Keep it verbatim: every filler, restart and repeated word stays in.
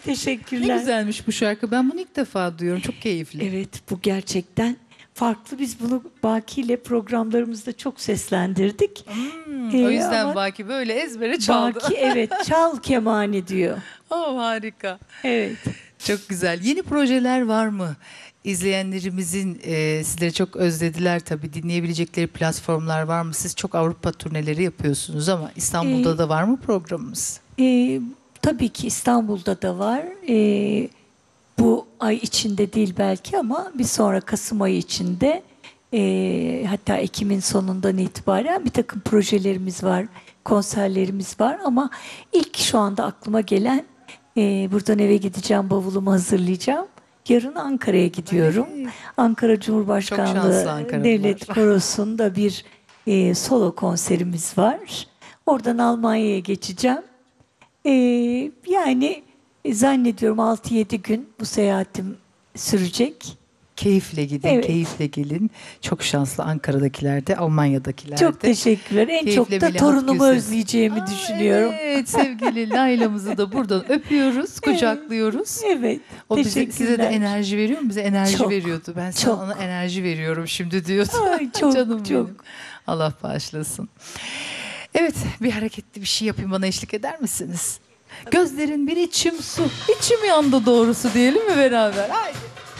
Teşekkürler. Ne güzelmiş bu şarkı. Ben bunu ilk defa duyuyorum. Çok keyifli. Evet, bu gerçekten farklı. Biz bunu Baki ile programlarımızda çok seslendirdik. Hmm, Ee, o yüzden ama Baki böyle ezbere çaldı. Baki evet, çal kemani diyor. Oh, harika. Evet. Çok güzel. Yeni projeler var mı? İzleyenlerimizin e, sizleri çok özlediler tabii. Dinleyebilecekleri platformlar var mı? Siz çok Avrupa turneleri yapıyorsunuz ama İstanbul'da Ee, da var mı programımız? Ee, tabii ki İstanbul'da da var. Ee, bu ay içinde değil belki ama bir sonra Kasım ayı içinde, ee, hatta Ekim'in sonundan itibaren bir takım projelerimiz var, konserlerimiz var ama ilk şu anda aklıma gelen, ee, buradan eve gideceğim, bavulumu hazırlayacağım. Yarın Ankara'ya gidiyorum. Ay, Ankara çok Cumhurbaşkanlığı şanslı Ankara'lılar. Devlet Korosu'nda bir ee, solo konserimiz var. Oradan Almanya'ya geçeceğim. Ee, yani zannediyorum altı yedi gün bu seyahatim sürecek. Keyifle gidin, Evet. keyifle gelin. Çok şanslı Almanya'dakiler de, Almanya'dakiler Çok de. teşekkürler. En çok Keyifle da Melahat torunumu Gülses. özleyeceğimi Aa, düşünüyorum. Evet, sevgili Layla'mızı da buradan öpüyoruz, kucaklıyoruz. Evet. O bize, size de teşekkürler. enerji veriyor mu? Bize enerji Çok, veriyordu. Ben sana çok. ona enerji veriyorum şimdi diyordu. Ay, çok, Canım çok. benim. Allah bağışlasın. Evet, bir hareketli bir şey yapayım, bana eşlik eder misiniz? Gözlerin bir içim su, içim yandı doğrusu diyelim mi beraber? Haydi.